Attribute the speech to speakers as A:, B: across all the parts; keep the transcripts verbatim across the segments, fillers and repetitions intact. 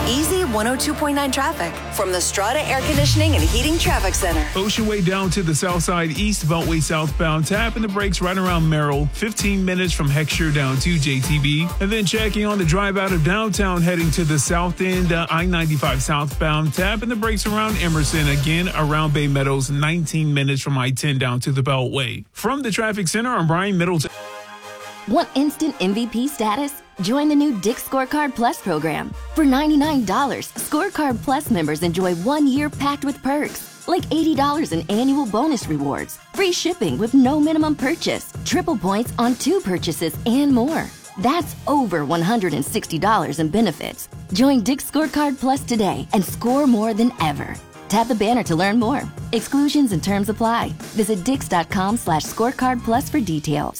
A: Easy one oh two point nine traffic from the Strata Air Conditioning and Heating Traffic Center.
B: Ocean Way down to the south side east, Beltway southbound, tapping the brakes right around Merrill. fifteen minutes from Heckscher down to J T B. And then checking on the drive out of downtown, heading to the south end, uh, I ninety-five southbound, tapping the brakes around Emerson. Again, around Bay Meadows, nineteen minutes from I ten down to the Beltway. From the Traffic Center, I'm Brian Middleton.
C: Want instant M V P status? Join the new Dick's Scorecard Plus program. For ninety-nine dollars, Scorecard Plus members enjoy one year packed with perks, like eighty dollars in annual bonus rewards, free shipping with no minimum purchase, triple points on two purchases, and more. That's over one hundred sixty dollars in benefits. Join Dick's Scorecard Plus today and score more than ever. Tap the banner to learn more. Exclusions and terms apply. Visit dix.com slash scorecard plus for details.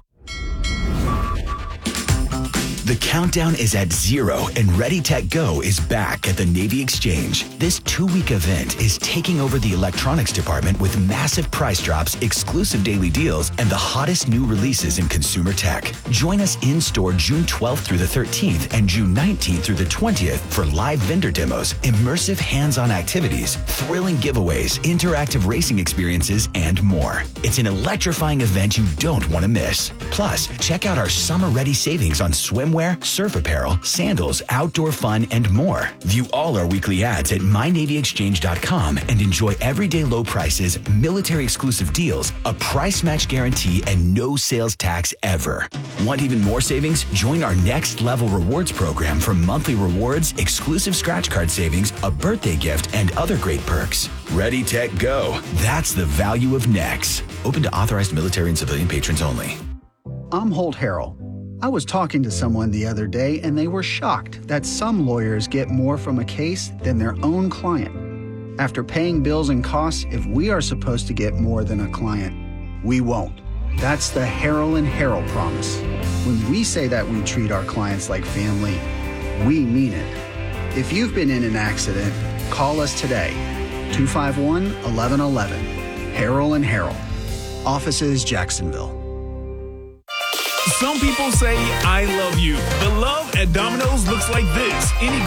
D: The countdown is at zero and Ready Tech Go is back at the Navy Exchange. This two-week event is taking over the electronics department with massive price drops, exclusive daily deals, and the hottest new releases in consumer tech. Join us in-store June twelfth through the thirteenth and June nineteenth through the twentieth for live vendor demos, immersive hands-on activities, thrilling giveaways, interactive racing experiences, and more. It's an electrifying event you don't want to miss. Plus, check out our summer-ready savings on swimwear, surf apparel, sandals, outdoor fun, and more. View all our weekly ads at my navy exchange dot com and enjoy everyday low prices, military exclusive deals, a price match guarantee, and no sales tax ever. Want even more savings? Join our Next Level Rewards program for monthly rewards, exclusive scratch card savings, a birthday gift, and other great perks. Ready, Tech, Go. That's the value of Next. Open to authorized military and civilian patrons only.
E: I'm Holt Harrell. I was talking to someone the other day and they were shocked that some lawyers get more from a case than their own client. After paying bills and costs, if we are supposed to get more than a client, we won't. That's the Harrell and Harrell promise. When we say that we treat our clients like family, we mean it. If you've been in an accident, call us today. two five one, eleven eleven. Harrell and Harrell. Offices, Jacksonville.
B: Some people say, I love you. The love at Domino's looks like this. Any